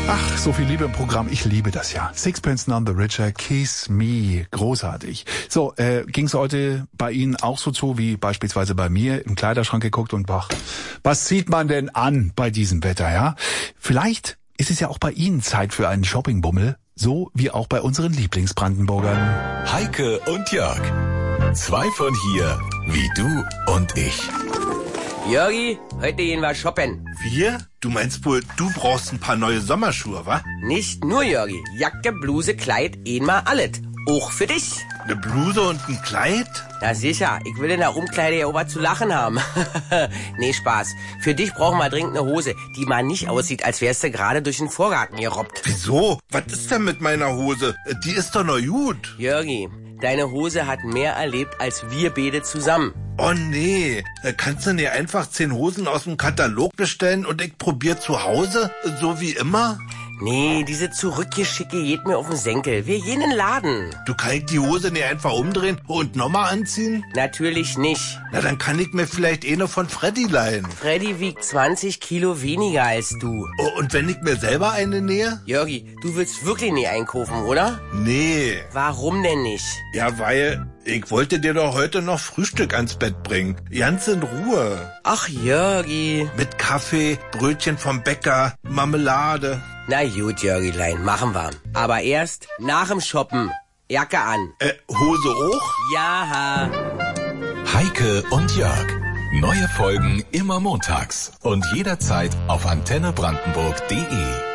Ach, so viel Liebe im Programm. Ich liebe das ja. Sixpence None the Richer, Kiss Me. Großartig. So, ging's heute bei Ihnen auch so zu, wie beispielsweise bei mir im Kleiderschrank geguckt und was zieht man denn an bei diesem Wetter, ja? Vielleicht ist es ja auch bei Ihnen Zeit für einen Shoppingbummel, so wie auch bei unseren Lieblingsbrandenburgern. Heike und Jörg. Zwei von hier, wie du und ich. Jörgi, heute gehen wir shoppen. Wir? Du meinst wohl, du brauchst ein paar neue Sommerschuhe, wa? Nicht nur, Jörgi. Jacke, Bluse, Kleid, einmal alles. Auch für dich. Eine Bluse und ein Kleid? Na sicher, ich will in der Umkleide ja auch was zu lachen haben. Nee, Spaß. Für dich brauchen wir dringend eine Hose, die mal nicht aussieht, als wärst du gerade durch den Vorgarten gerobbt. Wieso? Was ist denn mit meiner Hose? Die ist doch noch gut. Jörgi, deine Hose hat mehr erlebt als wir beide zusammen. Oh nee, kannst du nicht einfach 10 Hosen aus dem Katalog bestellen und ich probier zu Hause, so wie immer? Nee, diese Zurückgeschicke geht mir auf den Senkel. Wir gehen in den Laden. Du kannst die Hose nicht einfach umdrehen und nochmal anziehen? Natürlich nicht. Na, dann kann ich mir vielleicht eine von Freddy leihen. Freddy wiegt 20 Kilo weniger als du. Oh, und wenn ich mir selber eine nähe? Jörgi, du willst wirklich nie einkaufen, oder? Nee. Warum denn nicht? Ja, weil ich wollte dir doch heute noch Frühstück ans Bett bringen. Ganz in Ruhe. Ach, Jörgi. Mit Kaffee, Brötchen vom Bäcker, Marmelade. Na gut, Jörgilein, machen wir. Aber erst nach dem Shoppen. Jacke an. Hose auch? Ja. Heike und Jörg. Neue Folgen immer montags und jederzeit auf antennebrandenburg.de.